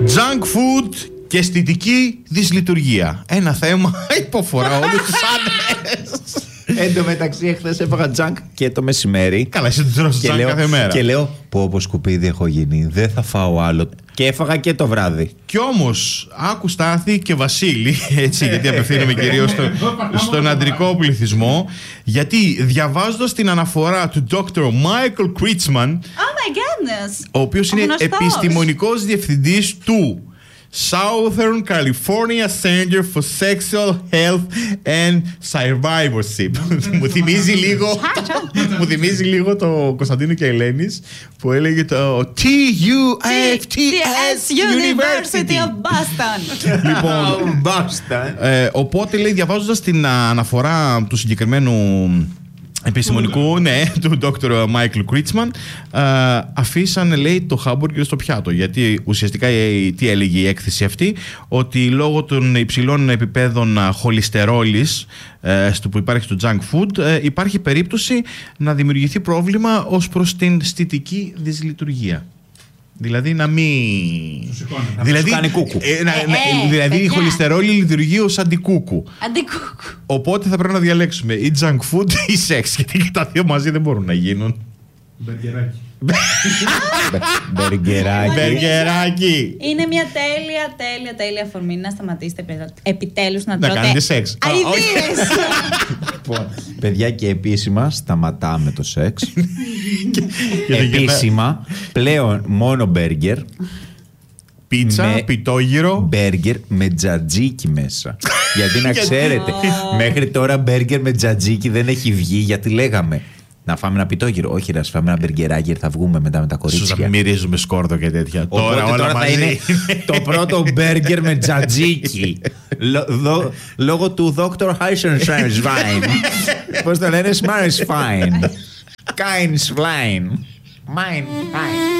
Junk food και αισθητική δυσλειτουργία. Ένα θέμα υποφορά όλους τους άντρες. Εν τω μεταξύ, εχθές έφαγα junk και το μεσημέρι. Καλά, εσύ το τρως junk κάθε μέρα. Και λέω, πω σκουπίδι έχω γίνει, δεν θα φάω άλλο. Και έφαγα και το βράδυ. Κι όμως, άκου Στάθη και Βασίλη, έτσι, γιατί απευθύνομαι κυρίως στον αντρικό πληθυσμό, γιατί διαβάζοντας την αναφορά του Dr. Michael Kritzman, Oh my goodness. ο οποίος είναι επιστημονικός διευθυντής του Southern California Center for Sexual Health and Survivorship. Μου θυμίζει λίγο το Κωνσταντίνο και Ελένης που έλεγε το TUFTS University of Boston. Λοιπόν, οπότε λέει, διαβάζοντας την αναφορά του συγκεκριμένου επιστημονικού, ναι, του Dr. Michael Kritzman, αφήσαν, λέει, το χάμπουργκερ στο πιάτο. Γιατί ουσιαστικά τι έλεγε η έκθεση αυτή, ότι λόγω των υψηλών επιπέδων χολυστερόλης που υπάρχει στο junk food, υπάρχει περίπτωση να δημιουργηθεί πρόβλημα ως προς την αισθητική δυσλειτουργία. Δηλαδή να μην. Δηλαδή κάνει κούκου. Δηλαδή η χολυστερόλη λειτουργεί ως αντικούκου. Οπότε θα πρέπει να διαλέξουμε ή junk food ή σεξ. Γιατί και τα δύο μαζί δεν μπορούν να γίνουν. Μπεργκεράκι. Είναι μια τέλεια αφορμή να σταματήσετε επιτέλους να τρώτε. Να κάνετε σεξ. Αηδίες. Παιδιά, και επίσημα σταματάμε το σεξ. Επίσημα πλέον μόνο μπέργκερ. Πίτσα, πιτόγυρο. Μπέργκερ με τζατζίκι μέσα. Γιατί να ξέρετε, μέχρι τώρα μπέργκερ με τζατζίκι δεν έχει βγει, γιατί λέγαμε να φάμε ένα πιτόγυρο. Όχι, να φάμε ένα μπεργκεράκι, θα βγούμε μετά με τα κορίτσια. Σου μυρίζουμε σκόρδο και τέτοια. Οπότε τώρα θα είναι το πρώτο μπέργκερ με τζατζίκι. Λόγω του Dr. Heisenstein. Πώς το λένε, Smart's fine. Kein Schwein. Mein Fine.